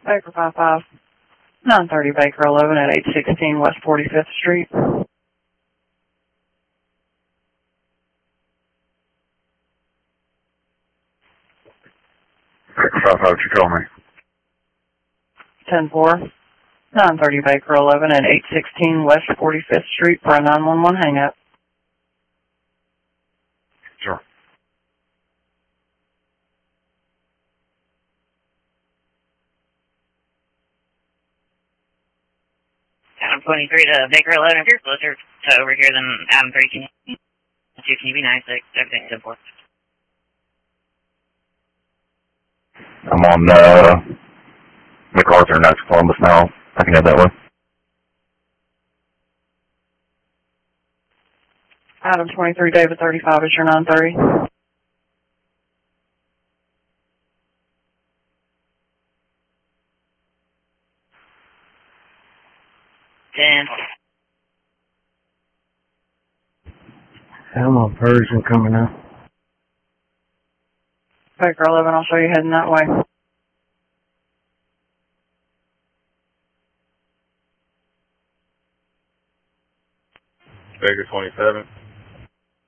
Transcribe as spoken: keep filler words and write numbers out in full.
Baker five five. nine thirty Baker eleven at eight sixteen West forty-fifth Street. Baker five five, you call me? ten four. nine thirty Baker eleven at eight sixteen West forty-fifth Street for a nine one one hang-up. Sure. Adam twenty-three to Baker eleven. If you're closer to over here than Adam three, can you, can you be nice? Like, everything's ten four. I'm on uh, MacArthur, and that's Columbus now. I can head that way. Adam twenty-three, David thirty-five is your nine thirty. ten. I'm on Persian coming up. Baker eleven, I'll show you heading that way. Baker twenty-seven.